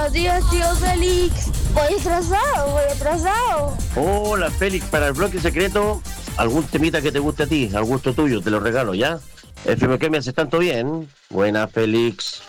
Buenos días, tío Félix. Voy atrasado. Hola, Félix, para el bloque secreto, algún temita que te guste a ti, al gusto tuyo, te lo regalo, ¿ya? FM, ¿qué me haces tanto bien? Buena, Félix.